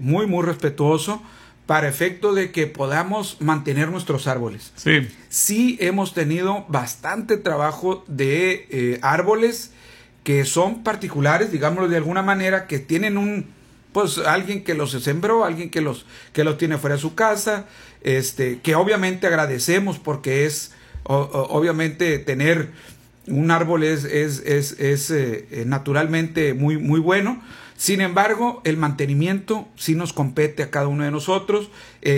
muy, muy respetuoso para efecto de que podamos mantener nuestros árboles. Sí. Sí hemos tenido bastante trabajo de árboles que son particulares, digámoslo de alguna manera, que tienen pues alguien que los sembró, alguien que los tiene fuera de su casa, que obviamente agradecemos porque es obviamente tener un árbol es naturalmente muy, muy bueno. Sin embargo, el mantenimiento sí nos compete a cada uno de nosotros,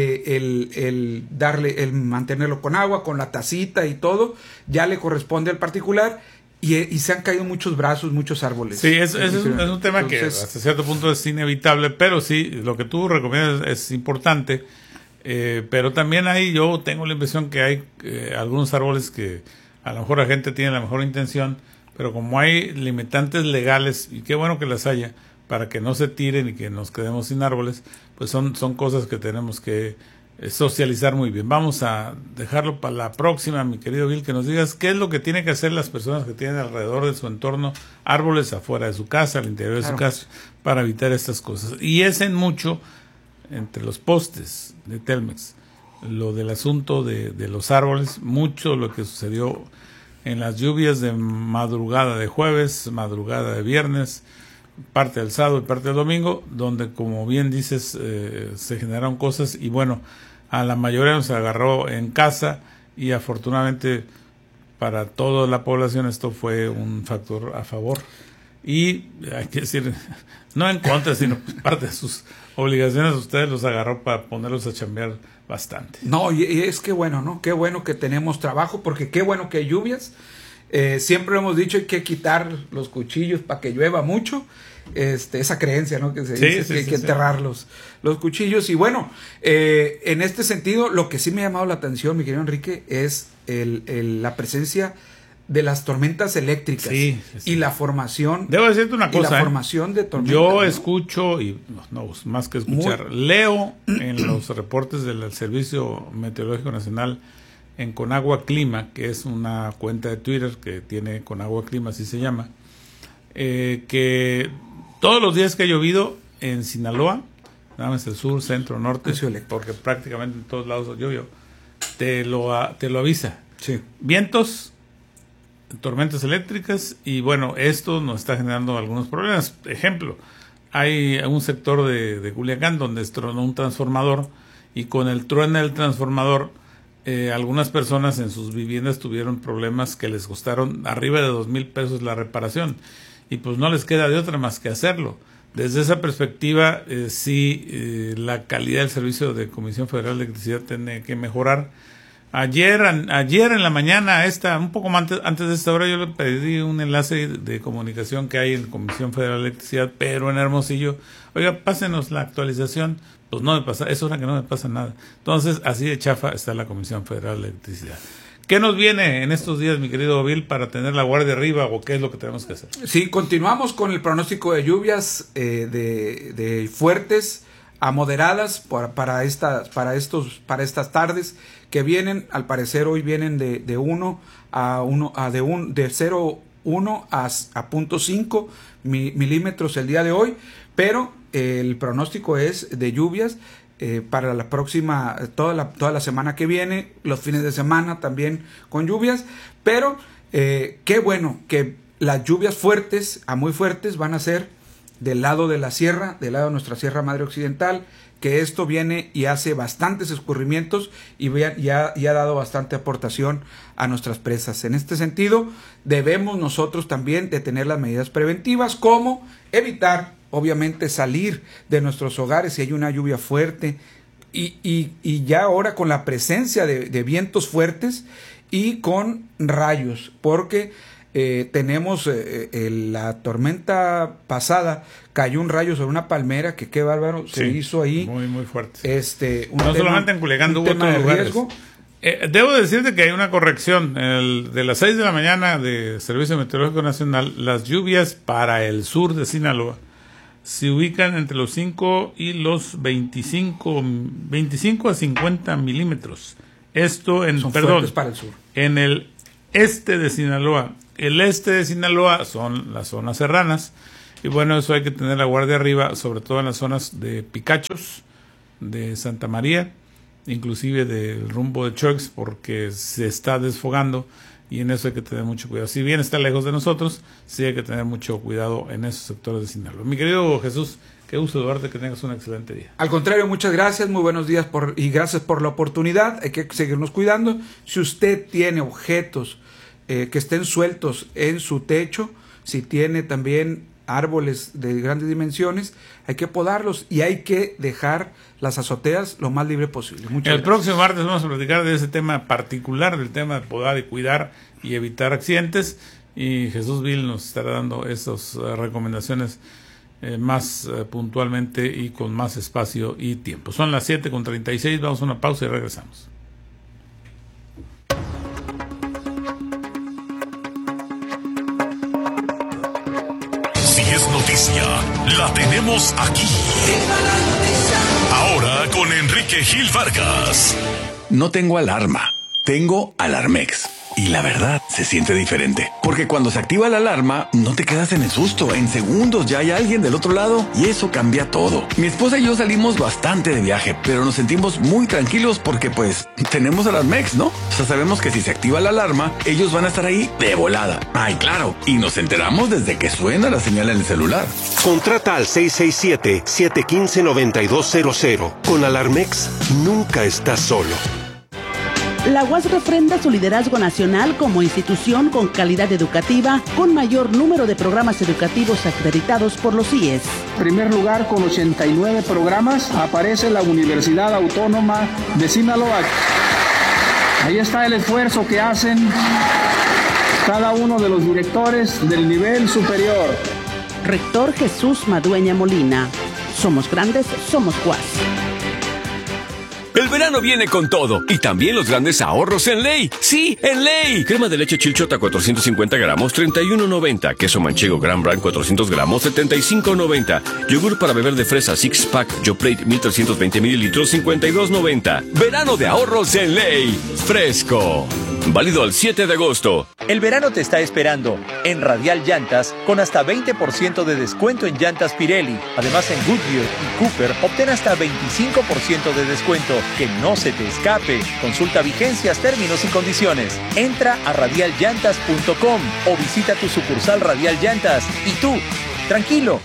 el mantenerlo con agua, con la tacita y todo, ya le corresponde al particular. Y se han caído muchos brazos, muchos árboles. Sí, es un tema que hasta cierto punto es inevitable, pero sí, lo que tú recomiendas es importante. Pero también yo tengo la impresión que hay algunos árboles que a lo mejor la gente tiene la mejor intención, pero como hay limitantes legales, y qué bueno que las haya, para que no se tiren y que nos quedemos sin árboles, pues son cosas que tenemos que socializar muy bien. Vamos a dejarlo para la próxima, mi querido Bill, que nos digas qué es lo que tienen que hacer las personas que tienen alrededor de su entorno árboles afuera de su casa, al interior de su casa, para evitar estas cosas. Y es en mucho entre los postes de Telmex, lo del asunto de los árboles, mucho lo que sucedió en las lluvias de madrugada de jueves, madrugada de viernes, parte del sábado y parte del domingo, donde, como bien dices, se generaron cosas y bueno, a la mayoría nos agarró en casa y afortunadamente para toda la población esto fue un factor a favor y hay que decir, no en contra, sino parte de sus obligaciones. Ustedes los agarró para ponerlos a chambear bastante. No, y es que bueno, ¿no? Qué bueno que tenemos trabajo, porque qué bueno que hay lluvias. Siempre hemos dicho hay que quitar los cuchillos para que llueva mucho. Esa creencia, ¿no? Que se dice que hay que enterrar los cuchillos. Y bueno, en este sentido, lo que sí me ha llamado la atención, mi querido Enrique, es la presencia de las tormentas eléctricas y la formación. Debo decirte una cosa. La formación de tormentas. Yo escucho, y no, más que escuchar, leo en los reportes del Servicio Meteorológico Nacional en Conagua Clima, que es una cuenta de Twitter que tiene Conagua Clima, así se llama, que todos los días que ha llovido en Sinaloa, nada más el sur, centro, norte, porque prácticamente en todos lados llovió, te lo avisa. Sí. Vientos, tormentas eléctricas, y bueno, esto nos está generando algunos problemas. Ejemplo, hay un sector de Culiacán donde tronó un transformador, y con el trueno del transformador, algunas personas en sus viviendas tuvieron problemas que les costaron arriba de 2,000 pesos la reparación, y pues no les queda de otra más que hacerlo. Desde esa perspectiva, la calidad del servicio de Comisión Federal de Electricidad tiene que mejorar. Ayer en la mañana, un poco antes de esta hora, yo le pedí un enlace de comunicación que hay en Comisión Federal de Electricidad, pero en Hermosillo. Oiga, pásenos la actualización. Pues no me pasa, es hora que no me pasa nada. Entonces, así de chafa está la Comisión Federal de Electricidad. ¿Qué nos viene en estos días, mi querido Bill, para tener la guardia arriba, o qué es lo que tenemos que hacer? Sí, continuamos con el pronóstico de lluvias de fuertes a moderadas para estas tardes que vienen. Al parecer hoy vienen de 0,1 a 0,5 milímetros el día de hoy, pero el pronóstico es de lluvias para la próxima, toda la semana que viene, los fines de semana también con lluvias, pero qué bueno que las lluvias fuertes a muy fuertes van a ser del lado de la sierra, del lado de nuestra Sierra Madre Occidental, que esto viene y hace bastantes escurrimientos y ya ha dado bastante aportación a nuestras presas. En este sentido, debemos nosotros también de tener las medidas preventivas, como evitar, obviamente, salir de nuestros hogares si hay una lluvia fuerte, y ya ahora con la presencia de vientos fuertes y con rayos, porque tenemos la tormenta pasada, cayó un rayo sobre una palmera que qué bárbaro, se hizo ahí. Muy, muy fuerte. No solamente en Culiacán, hubo otros lugares. Debo decirte que hay una corrección. De las 6 de la mañana de Servicio Meteorológico Nacional, las lluvias para el sur de Sinaloa se ubican entre los 5 y los 25 a 50 milímetros. Esto son fuertes para el sur. En el este de Sinaloa. El este de Sinaloa son las zonas serranas, Y bueno, eso hay que tener la guardia arriba, sobre todo en las zonas de Picachos, de Santa María, inclusive del rumbo de Choix, porque se está desfogando y en eso hay que tener mucho cuidado. Si bien está lejos de nosotros, sí hay que tener mucho cuidado en esos sectores de Sinaloa. Mi querido Jesús, qué gusto de verte, que tengas un excelente día. Al contrario, muchas gracias, muy buenos días y gracias por la oportunidad. Hay que seguirnos cuidando. Si usted tiene objetos que estén sueltos en su techo, si tiene también árboles de grandes dimensiones, hay que podarlos y hay que dejar las azoteas lo más libre posible. El próximo martes vamos a platicar de ese tema particular, del tema de podar y cuidar y evitar accidentes, y Jesús Vil nos estará dando esas recomendaciones más puntualmente y con más espacio y tiempo. Son las 7:36, vamos a una pausa y regresamos. Si es noticia, la tenemos aquí. Ahora con Enrique Gil Vargas. No tengo alarma, tengo Alarmex. Y la verdad, se siente diferente. Porque cuando se activa la alarma, no te quedas en el susto. En segundos ya hay alguien del otro lado y eso cambia todo. Mi esposa y yo salimos bastante de viaje, pero nos sentimos muy tranquilos porque pues tenemos Alarmex, ¿no? O sea, sabemos que si se activa la alarma, ellos van a estar ahí de volada. Ay, claro. Y nos enteramos desde que suena la señal en el celular. Contrata al 667-715-9200. Con Alarmex, nunca estás solo. La UAS refrenda su liderazgo nacional como institución con calidad educativa, con mayor número de programas educativos acreditados por los CIES. En primer lugar, con 89 programas, aparece la Universidad Autónoma de Sinaloa. Ahí está el esfuerzo que hacen cada uno de los directores del nivel superior. Rector Jesús Madueña Molina. Somos grandes, somos UAS. El verano viene con todo y también los grandes ahorros en Ley. ¡Sí, en Ley! Crema de leche Chilchota 450 gramos, $31.90. Queso manchego Gran Brand 400 gramos, $75.90. Yogur para beber de fresa Six Pack Yoplait 1320 mililitros, $52.90. Verano de ahorros en Ley. Fresco. Válido al 7 de agosto. El verano te está esperando en Radial Llantas con hasta 20% de descuento en llantas Pirelli. Además, en Goodyear y Cooper obtén hasta 25% de descuento. Que no se te escape. Consulta vigencias, términos y condiciones. Entra a radialllantas.com o visita tu sucursal Radial Llantas. Y tú, tranquilo.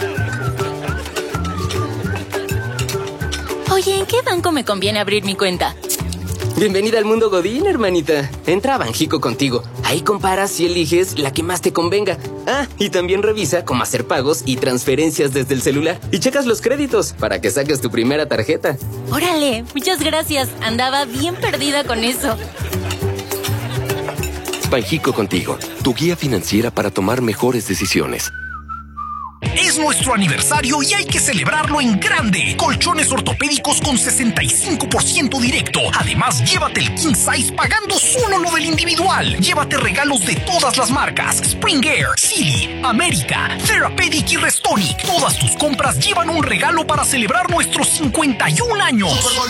Oye, ¿en qué banco me conviene abrir mi cuenta? Bienvenida al mundo Godín, hermanita. Entra a Banjico Contigo. Ahí comparas y eliges la que más te convenga. Ah, y también revisa cómo hacer pagos y transferencias desde el celular. Y checas los créditos para que saques tu primera tarjeta. ¡Órale! Muchas gracias. Andaba bien perdida con eso. Banjico Contigo, tu guía financiera para tomar mejores decisiones. Es nuestro aniversario y hay que celebrarlo en grande. Colchones ortopédicos con 65% directo. Además, llévate el King Size pagando solo lo del individual. Llévate regalos de todas las marcas: Spring Air, Silly, América, Therapeutic y Restonic. Todas tus compras llevan un regalo para celebrar nuestros 51 años.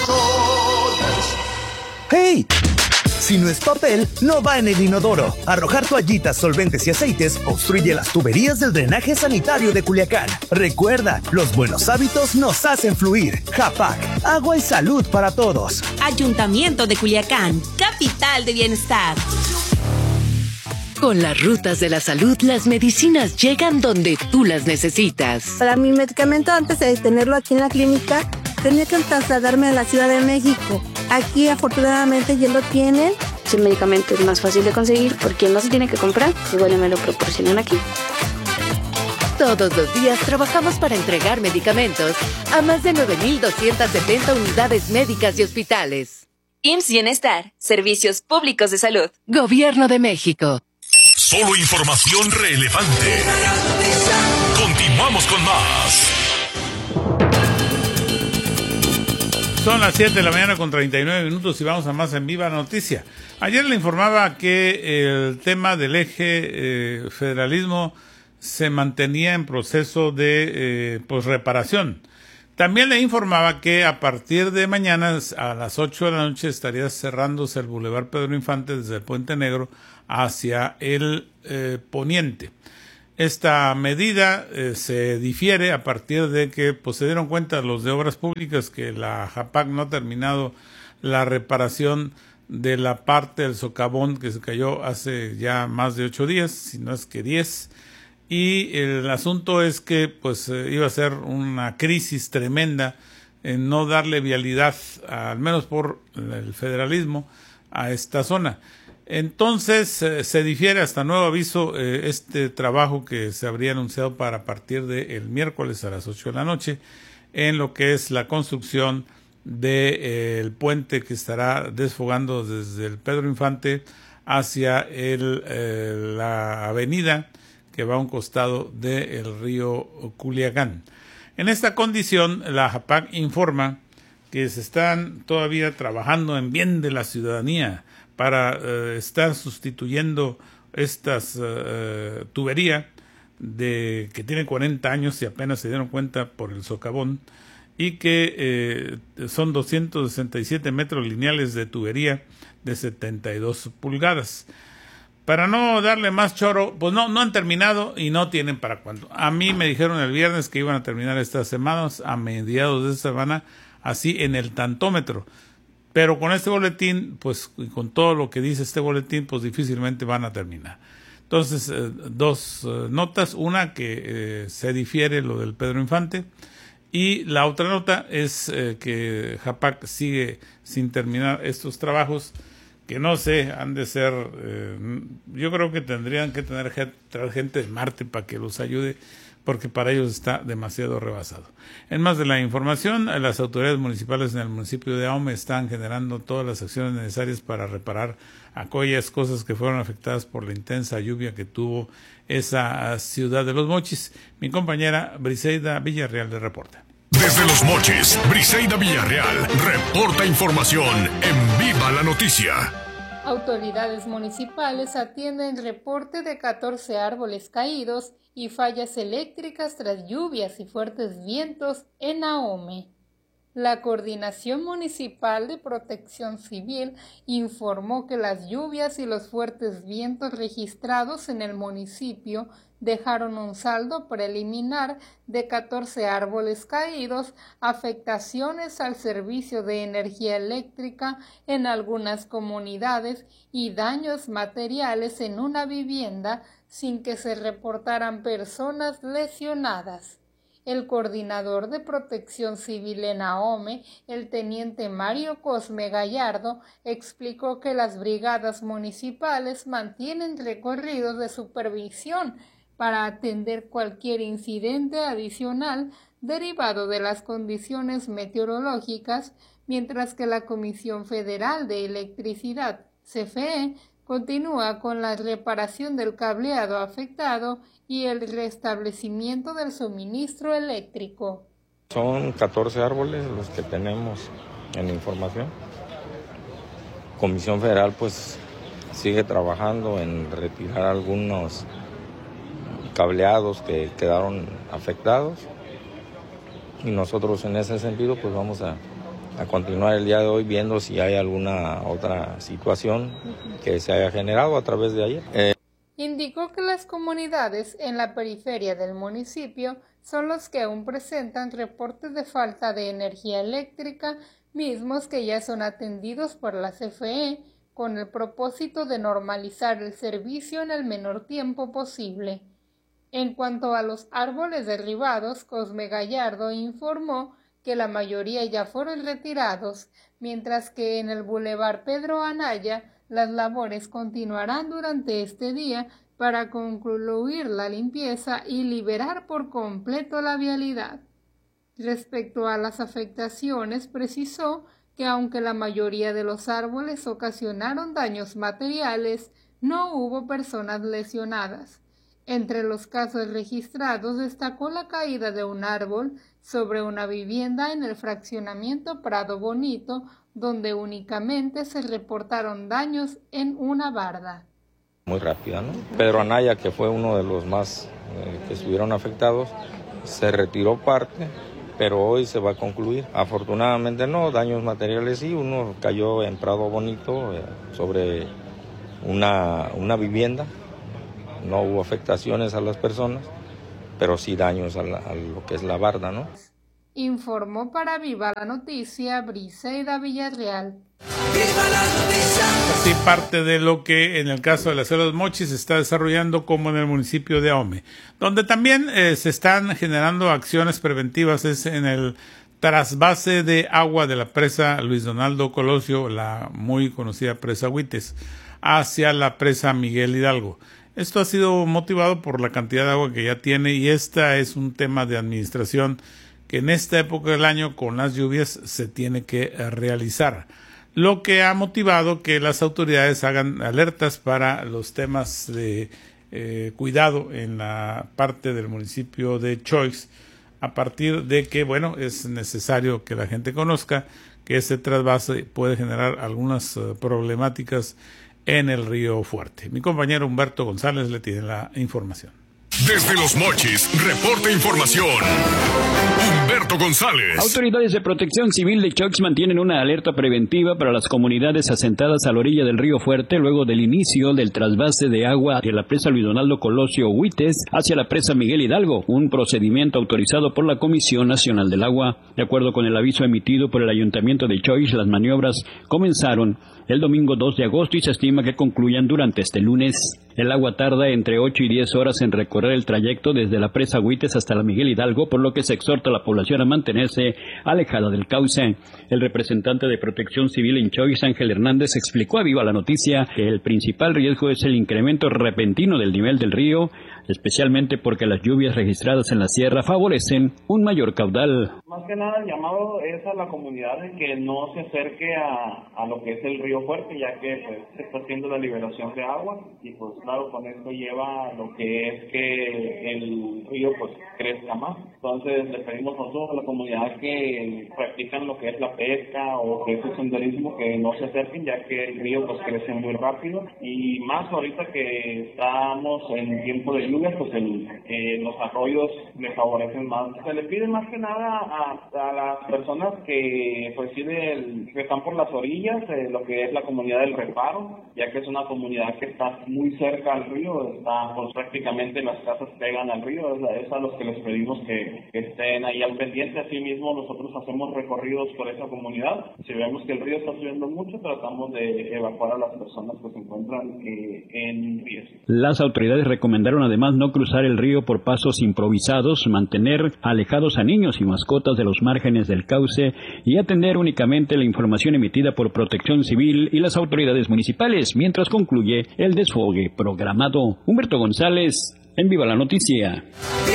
¡Hey! Si no es papel, no va en el inodoro. Arrojar toallitas, solventes y aceites obstruye las tuberías del drenaje sanitario de Culiacán. Recuerda, los buenos hábitos nos hacen fluir. Japac, agua y salud para todos. Ayuntamiento de Culiacán, capital de bienestar. Con las rutas de la salud, las medicinas llegan donde tú las necesitas. Para mi medicamento, antes de tenerlo aquí en la clínica, tenía que trasladarme a la Ciudad de México. Aquí, afortunadamente, ya lo tienen. Si el medicamento es más fácil de conseguir, porque no se tiene que comprar, igual me lo proporcionan aquí. Todos los días trabajamos para entregar medicamentos a más de 9,270 unidades médicas y hospitales. IMSS Bienestar, Servicios Públicos de Salud. Gobierno de México. Solo información relevante. Continuamos con más. Son las 7 de la mañana con 39 minutos y vamos a más en Viva Noticia. Ayer le informaba que el tema del eje federalismo se mantenía en proceso de reparación. También le informaba que a partir de mañana a las 8 de la noche estaría cerrándose el Boulevard Pedro Infante desde el Puente Negro hacia el poniente. Esta medida se difiere a partir de que pues, se dieron cuenta los de Obras Públicas que la JAPAC no ha terminado la reparación de la parte del socavón que se cayó hace ya más de 8 días, si no es que 10. Y el asunto es que pues iba a ser una crisis tremenda en no darle vialidad, al menos por el federalismo, a esta zona. Entonces se difiere hasta nuevo aviso este trabajo que se habría anunciado para partir del miércoles a las 8 de la noche en lo que es la construcción del puente que estará desfogando desde el Pedro Infante hacia la avenida que va a un costado del río Culiacán. En esta condición, la JAPAC informa que se están todavía trabajando en bien de la ciudadanía para estar sustituyendo estas tuberías que tienen 40 años y apenas se dieron cuenta por el socavón, y que son 267 metros lineales de tubería de 72 pulgadas. Para no darle más choro, pues no han terminado y no tienen para cuándo. A mí me dijeron el viernes que iban a terminar estas semanas, a mediados de esta semana, así en el tantómetro. Pero con este boletín, pues y con todo lo que dice este boletín, pues difícilmente van a terminar. Entonces, dos notas. Una, que se difiere lo del Pedro Infante. Y la otra nota es que JAPAC sigue sin terminar estos trabajos que no sé, han de ser, yo creo que tendrían que traer gente de Marte para que los ayude, porque para ellos está demasiado rebasado. En más de la información, las autoridades municipales en el municipio de Ahome están generando todas las acciones necesarias para reparar aquellas cosas que fueron afectadas por la intensa lluvia que tuvo esa ciudad de Los Mochis. Mi compañera Briseida Villarreal le reporta. Desde Los Mochis, Briseida Villarreal reporta información en Viva la Noticia. Autoridades municipales atienden reporte de 14 árboles caídos y fallas eléctricas tras lluvias y fuertes vientos en Ahome. La Coordinación Municipal de Protección Civil informó que las lluvias y los fuertes vientos registrados en el municipio dejaron un saldo preliminar de 14 árboles caídos, afectaciones al servicio de energía eléctrica en algunas comunidades y daños materiales en una vivienda sin que se reportaran personas lesionadas. El coordinador de Protección Civil en Ahome, el teniente Mario Cosme Gallardo, explicó que las brigadas municipales mantienen recorridos de supervisión para atender cualquier incidente adicional derivado de las condiciones meteorológicas, mientras que la Comisión Federal de Electricidad, CFE, continúa con la reparación del cableado afectado y el restablecimiento del suministro eléctrico. Son 14 árboles los que tenemos en información. Comisión Federal pues sigue trabajando en retirar algunos cableados que quedaron afectados y nosotros en ese sentido pues vamos a continuar el día de hoy viendo si hay alguna otra situación que se haya generado a través de ayer. Indicó que las comunidades en la periferia del municipio son los que aún presentan reportes de falta de energía eléctrica, mismos que ya son atendidos por la CFE con el propósito de normalizar el servicio en el menor tiempo posible. En cuanto a los árboles derribados, Cosme Gallardo informó que la mayoría ya fueron retirados, mientras que en el Boulevard Pedro Anaya las labores continuarán durante este día para concluir la limpieza y liberar por completo la vialidad. Respecto a las afectaciones, precisó que aunque la mayoría de los árboles ocasionaron daños materiales, no hubo personas lesionadas. Entre los casos registrados destacó la caída de un árbol sobre una vivienda en el fraccionamiento Prado Bonito, donde únicamente se reportaron daños en una barda. Muy rápida, ¿no? Pedro Anaya, que fue uno de los más que estuvieron afectados, se retiró parte, pero hoy se va a concluir. Afortunadamente no, daños materiales sí, uno cayó en Prado Bonito sobre una vivienda No hubo afectaciones a las personas, pero sí daños a lo que es la barda, ¿no? Informó para Viva la Noticia Briseida Villarreal. Así parte de lo que en el caso de la Sierra de los Mochis se está desarrollando como en el municipio de Ahome, donde también se están generando acciones preventivas, es en el trasvase de agua de la presa Luis Donaldo Colosio, la muy conocida presa Huites, hacia la presa Miguel Hidalgo. Esto ha sido motivado por la cantidad de agua que ya tiene y esta es un tema de administración que en esta época del año con las lluvias se tiene que realizar, lo que ha motivado que las autoridades hagan alertas para los temas de cuidado en la parte del municipio de Choix, a partir de que, bueno, es necesario que la gente conozca que este trasvase puede generar algunas problemáticas en el Río Fuerte. Mi compañero Humberto González le tiene la información. Desde Los Mochis, reporta información. Humberto González. Autoridades de Protección Civil de Choix mantienen una alerta preventiva para las comunidades asentadas a la orilla del Río Fuerte luego del inicio del trasvase de agua de la presa Luis Donaldo Colosio Huites hacia la presa Miguel Hidalgo, un procedimiento autorizado por la Comisión Nacional del Agua. De acuerdo con el aviso emitido por el Ayuntamiento de Choix, las maniobras comenzaron el domingo 2 de agosto y se estima que concluyan durante este lunes. El agua tarda entre 8 y 10 horas en recorrer el trayecto desde la presa Huites hasta la Miguel Hidalgo, por lo que se exhorta a la población a mantenerse alejada del cauce. El representante de Protección Civil en Choix, Ángel Hernández, explicó a Viva la Noticia que el principal riesgo es el incremento repentino del nivel del río, especialmente porque las lluvias registradas en la sierra favorecen un mayor caudal. Más que nada el llamado es a la comunidad de que no se acerque a lo que es el Río Fuerte, ya que pues, se está haciendo la liberación de agua y pues claro, con esto lleva a lo que es que el río pues crezca más. Entonces le pedimos nosotros a la comunidad que practican lo que es la pesca o que es el senderismo, que no se acerquen, ya que el río pues crece muy rápido y más ahorita que estamos en tiempo de lluvias, pues los arroyos le favorecen más. Se le pide más que nada a las personas que pues sí que están por las orillas, lo que es la comunidad del Reparo, ya que es una comunidad que está muy cerca al río, está pues prácticamente las casas pegan al río, es a los que les pedimos que estén ahí al pendiente. Asimismo nosotros hacemos recorridos por esa comunidad, si vemos que el río está subiendo mucho, tratamos de evacuar a las personas que se encuentran en riesgo. Las autoridades recomendaron además no cruzar el río por pasos improvisados, mantener alejados a niños y mascotas de los márgenes del cauce y atender únicamente la información emitida por Protección Civil y las autoridades municipales, mientras concluye el desfogue programado. Humberto González, en Viva la Noticia.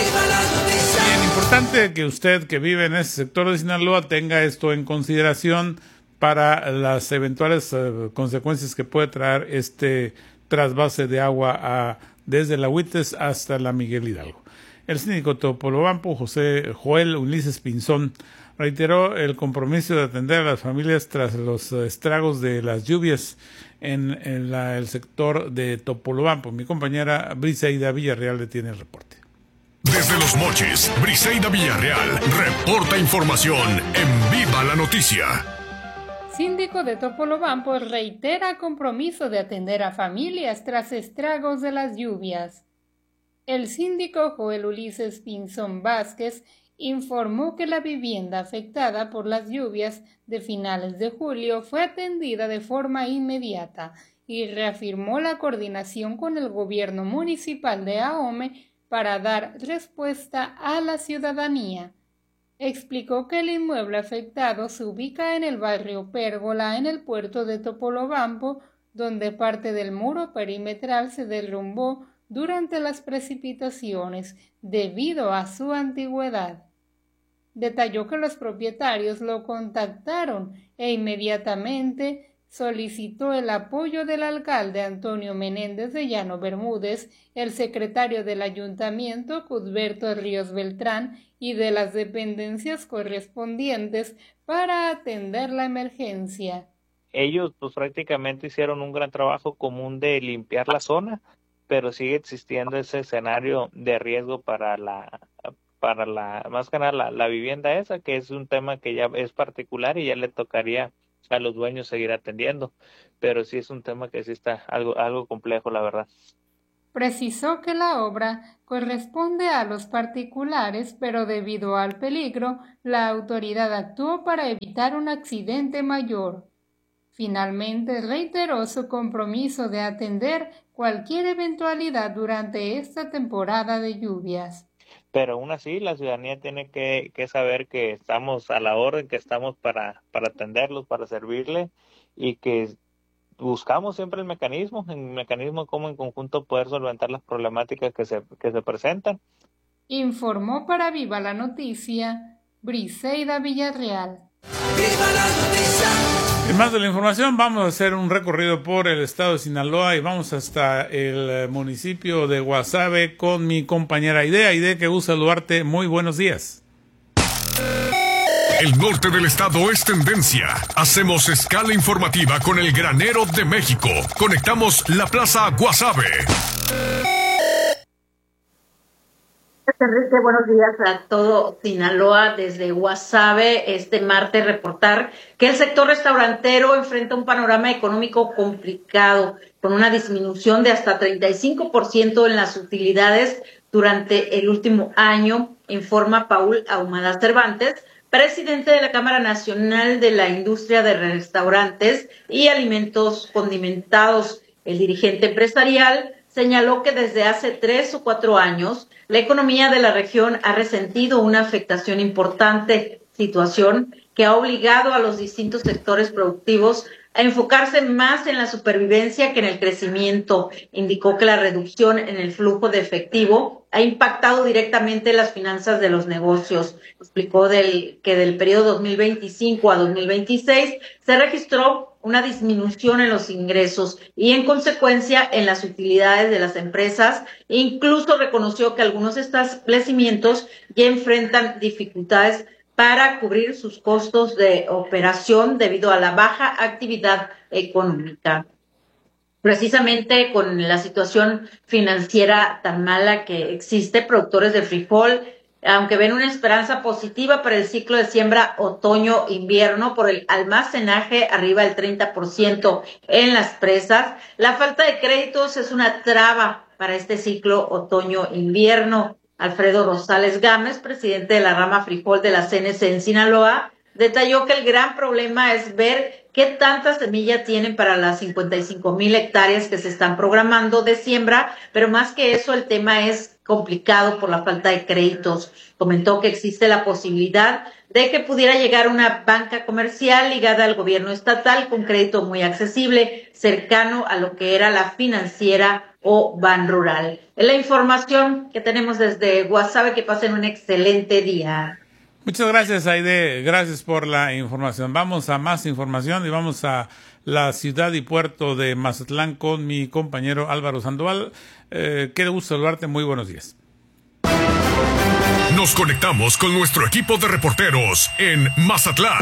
Bien, importante que usted que vive en ese sector de Sinaloa tenga esto en consideración para las eventuales consecuencias que puede traer este trasvase de agua desde la Huites hasta la Miguel Hidalgo. El síndico de Topolobampo, Joel Ulises Pinzón, reiteró el compromiso de atender a las familias tras los estragos de las lluvias en el sector de Topolobampo. Mi compañera Briseida Villarreal le tiene el reporte. Desde Los Mochis, Briseida Villarreal reporta información en Viva la Noticia. Síndico de Topolobampo reitera compromiso de atender a familias tras estragos de las lluvias. El síndico Joel Ulises Pinzón Vázquez informó que la vivienda afectada por las lluvias de finales de julio fue atendida de forma inmediata y reafirmó la coordinación con el gobierno municipal de Ahome para dar respuesta a la ciudadanía. Explicó que el inmueble afectado se ubica en el barrio Pérgola, en el puerto de Topolobampo, donde parte del muro perimetral se derrumbó durante las precipitaciones debido a su antigüedad. Detalló que los propietarios lo contactaron e inmediatamente solicitó el apoyo del alcalde Antonio Menéndez de Llano Bermúdez, el secretario del ayuntamiento Cudberto Ríos Beltrán y de las dependencias correspondientes para atender la emergencia. Ellos pues prácticamente hicieron un gran trabajo común de limpiar la zona, pero sigue existiendo ese escenario de riesgo para más que nada la vivienda esa, que es un tema que ya es particular y ya le tocaría a los dueños seguir atendiendo, pero sí es un tema que sí está algo complejo, la verdad. precisó que la obra corresponde a los particulares, pero debido al peligro, la autoridad actuó para evitar un accidente mayor. Finalmente, reiteró su compromiso de atender cualquier eventualidad durante esta temporada de lluvias. Pero aún así, la ciudadanía tiene que saber que estamos a la orden, que estamos para atenderlos, para servirle, y que buscamos siempre el mecanismo cómo en conjunto poder solventar las problemáticas que se presentan. Informó para Viva la Noticia, Briseida Villarreal. ¡Viva la noticia! Y más de la información, vamos a hacer un recorrido por el estado de Sinaloa y vamos hasta el municipio de Guasave con mi compañera Aide. Aide, qué gusto saludarte. Muy buenos días. El norte del estado es tendencia. Hacemos escala informativa con el Granero de México. Conectamos la Plaza Guasave. Enrique, buenos días a todo Sinaloa desde Guasave. Este martes reportar que el sector restaurantero enfrenta un panorama económico complicado, con una disminución de hasta 35% en las utilidades durante el último año, informa Paul Ahumada Cervantes, presidente de la Cámara Nacional de la Industria de Restaurantes y Alimentos Condimentados. El dirigente empresarial señaló que desde hace 3 o 4 años la economía de la región ha resentido una afectación importante, situación que ha obligado a los distintos sectores productivos a enfocarse más en la supervivencia que en el crecimiento. Indicó que la reducción en el flujo de efectivo ha impactado directamente las finanzas de los negocios. Explicó que del periodo 2025 a 2026 se registró una disminución en los ingresos y en consecuencia en las utilidades de las empresas. Incluso reconoció que algunos establecimientos ya enfrentan dificultades para cubrir sus costos de operación debido a la baja actividad económica. Precisamente con la situación financiera tan mala que existe, productores de frijol, aunque ven una esperanza positiva para el ciclo de siembra otoño-invierno por el almacenaje arriba del 30% en las presas, la falta de créditos es una traba para este ciclo otoño-invierno. Alfredo Rosales Gámez, presidente de la rama frijol de la CNC en Sinaloa, detalló que el gran problema es ver qué tanta semilla tienen para las 55,000 hectáreas que se están programando de siembra, pero más que eso el tema es complicado por la falta de créditos. Comentó que existe la posibilidad de que pudiera llegar una banca comercial ligada al gobierno estatal con crédito muy accesible, cercano a lo que era la financiera o Ban Rural. Es la información que tenemos desde Guasave. Que pasen un excelente día. Muchas gracias, Aide. Gracias por la información. Vamos a más información y vamos a la ciudad y puerto de Mazatlán con mi compañero Álvaro Sandoval. Qué gusto saludarte. Muy buenos días. Nos conectamos con nuestro equipo de reporteros en Mazatlán.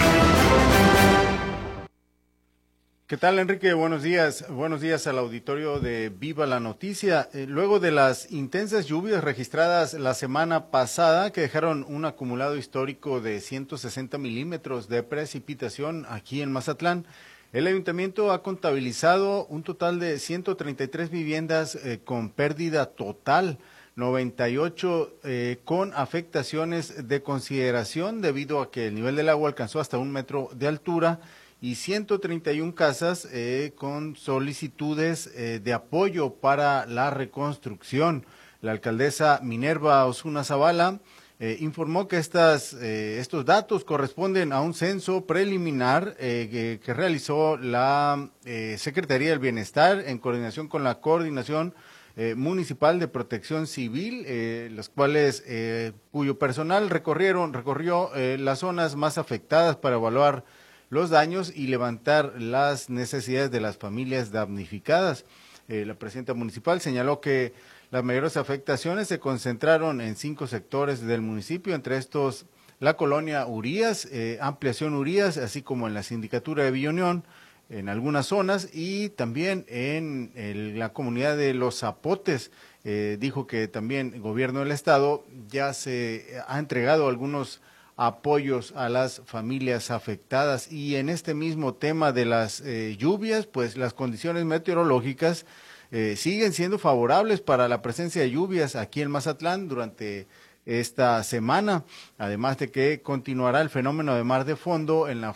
¿Qué tal, Enrique? Buenos días. Buenos días al auditorio de Viva la Noticia. Luego de las intensas lluvias registradas la semana pasada, que dejaron un acumulado histórico de 160 milímetros de precipitación aquí en Mazatlán, el ayuntamiento ha contabilizado un total de 133 viviendas con pérdida total, 98 con afectaciones de consideración debido a que el nivel del agua alcanzó hasta 1 metro de altura, y 131 casas con solicitudes de apoyo para la reconstrucción. La alcaldesa Minerva Osuna Zavala informó que estos datos corresponden a un censo preliminar que realizó la Secretaría del Bienestar en coordinación con la Coordinación Municipal de Protección Civil, los cuales cuyo personal recorrió las zonas más afectadas para evaluar los daños y levantar las necesidades de las familias damnificadas. La presidenta municipal señaló que las mayores afectaciones se concentraron en 5 sectores del municipio, entre estos la colonia Urías, ampliación Urías, así como en la sindicatura de Villa Unión, en algunas zonas, y también en la comunidad de Los Zapotes. Dijo que también el gobierno del estado ya se ha entregado algunos apoyos a las familias afectadas. Y en este mismo tema de las lluvias, pues las condiciones meteorológicas siguen siendo favorables para la presencia de lluvias aquí en Mazatlán durante esta semana, además de que continuará el fenómeno de mar de fondo en la